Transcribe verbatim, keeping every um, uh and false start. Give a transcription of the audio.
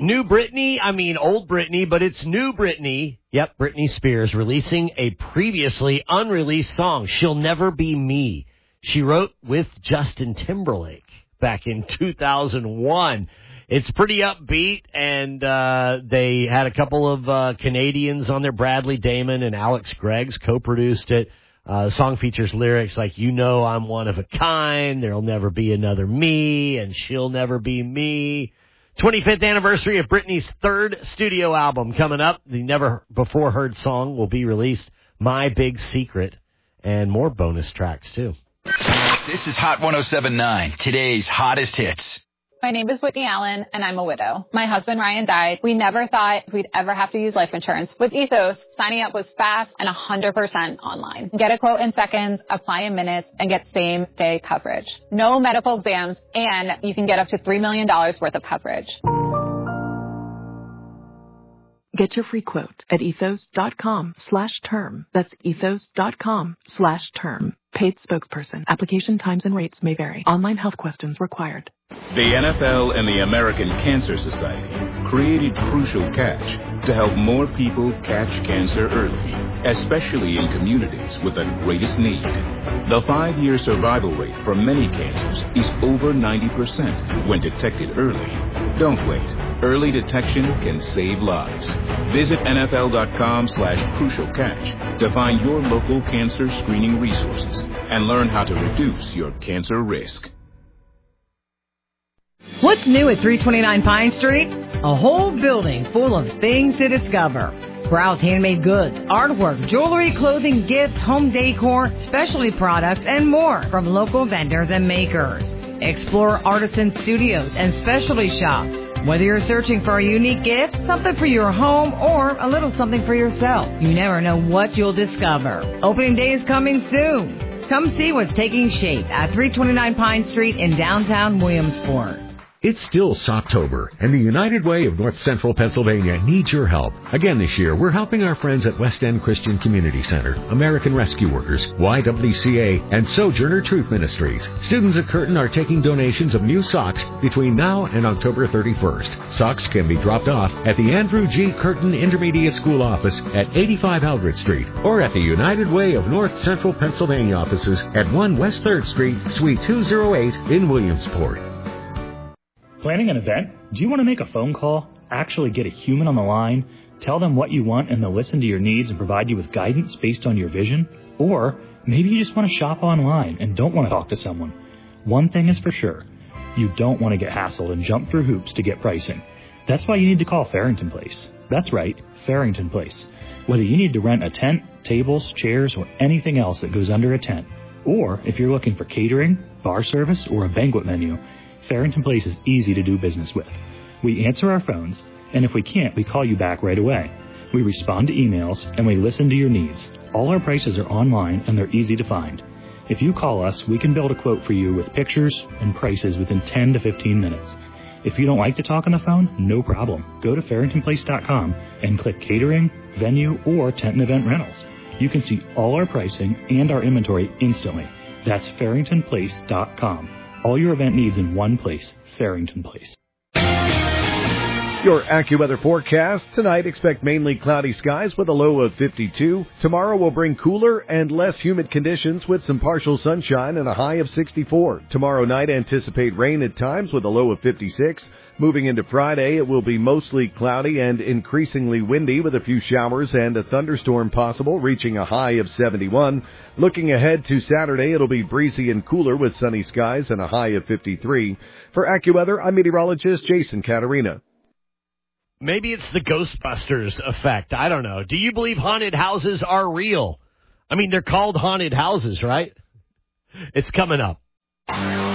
New Britney, I mean old Britney, but it's new Britney. Yep, Britney Spears releasing a previously unreleased song, She'll Never Be Me. She wrote with Justin Timberlake back in two thousand one. It's pretty upbeat, and uh, they had a couple of uh, Canadians on there. Bradley Damon and Alex Greggs co-produced it. Uh, the song features lyrics like, you know I'm one of a kind, there'll never be another me, and she'll never be me. twenty-fifth anniversary of Britney's third studio album coming up. The never-before-heard song will be released, My Big Secret, and more bonus tracks, too. This is Hot one oh seven point nine, today's hottest hits. My name is Whitney Allen, and I'm a widow. My husband, Ryan, died. We never thought we'd ever have to use life insurance. With Ethos, signing up was fast and one hundred percent online. Get a quote in seconds, apply in minutes, and get same-day coverage. No medical exams, and you can get up to three million dollars worth of coverage. Get your free quote at ethos.com slash term. That's ethos.com slash term. Paid spokesperson. Application times and rates may vary. Online health questions required. The N F L and the American Cancer Society created Crucial Catch to help more people catch cancer early, especially in communities with the greatest need. The five-year survival rate for many cancers is over ninety percent when detected early. Don't wait. Early detection can save lives. Visit nfl.com slash crucial catch to find your local cancer screening resources and learn how to reduce your cancer risk. What's new at three twenty-nine Pine Street? A whole building full of things to discover. Browse handmade goods, artwork, jewelry, clothing, gifts, home decor, specialty products, and more from local vendors and makers. Explore artisan studios and specialty shops. Whether you're searching for a unique gift, something for your home, or a little something for yourself, you never know what you'll discover. Opening day is coming soon. Come see what's taking shape at three twenty-nine Pine Street in downtown Williamsport. It's still Socktober, and the United Way of North Central Pennsylvania needs your help. Again this year, we're helping our friends at West End Christian Community Center, American Rescue Workers, Y W C A, and Sojourner Truth Ministries. Students at Curtin are taking donations of new socks between now and October thirty-first. Socks can be dropped off at the Andrew G. Curtin Intermediate School office at eighty-five Eldred Street, or at the United Way of North Central Pennsylvania offices at one West third Street, Suite two oh eight in Williamsport. Planning an event? Do you want to make a phone call, actually get a human on the line, tell them what you want, and they'll listen to your needs and provide you with guidance based on your vision? Or maybe you just want to shop online and don't want to talk to someone. One thing is for sure, you don't want to get hassled and jump through hoops to get pricing. That's why you need to call Farrington Place. That's right, Farrington Place. Whether you need to rent a tent, tables, chairs, or anything else that goes under a tent, or if you're looking for catering, bar service, or a banquet menu, Farrington Place is easy to do business with. We answer our phones, and if we can't, we call you back right away. We respond to emails, and we listen to your needs. All our prices are online, and they're easy to find. If you call us, we can build a quote for you with pictures and prices within ten to fifteen minutes. If you don't like to talk on the phone, no problem. Go to farrington place dot com and click Catering, Venue, or Tent and Event Rentals. You can see all our pricing and our inventory instantly. That's farrington place dot com. All your event needs in one place, Farrington Place. Your AccuWeather forecast. Tonight, expect mainly cloudy skies with a low of fifty-two. Tomorrow will bring cooler and less humid conditions with some partial sunshine and a high of sixty-four. Tomorrow night, anticipate rain at times with a low of fifty-six. Moving into Friday, it will be mostly cloudy and increasingly windy with a few showers and a thunderstorm possible, reaching a high of seventy-one. Looking ahead to Saturday, it'll be breezy and cooler with sunny skies and a high of fifty-three. For AccuWeather, I'm meteorologist Jason Caterina. Maybe it's the Ghostbusters effect. I don't know. Do you believe haunted houses are real? I mean, they're called haunted houses, right? It's coming up.